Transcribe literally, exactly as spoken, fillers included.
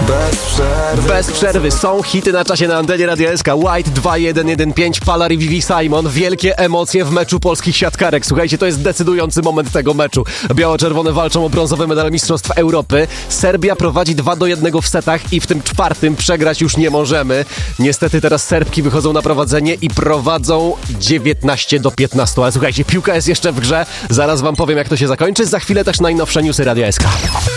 Bez przerwy. Bez przerwy są hity na czasie na antenie Radia S K. White dwa jeden jeden pięć, Palar i Vivi Simon. Wielkie emocje w meczu polskich siatkarek. Słuchajcie, to jest decydujący moment tego meczu. Biało-czerwone walczą o brązowy medal Mistrzostw Europy. Serbia prowadzi dwa do jednego w setach i w tym czwartym przegrać już nie możemy. Niestety teraz Serbki wychodzą na prowadzenie i prowadzą dziewiętnaście do piętnastu. Ale słuchajcie, piłka jest jeszcze w grze. Zaraz wam powiem, jak to się zakończy. Za chwilę też najnowsze newsy Radia S K.